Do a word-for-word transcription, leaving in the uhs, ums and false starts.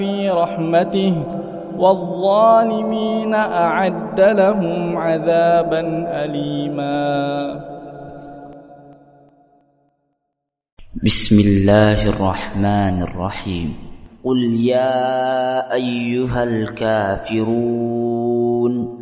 في رحمته والظالمين أعد لهم عذابا أليما. بسم الله الرحمن الرحيم. قل يا أيها الكافرون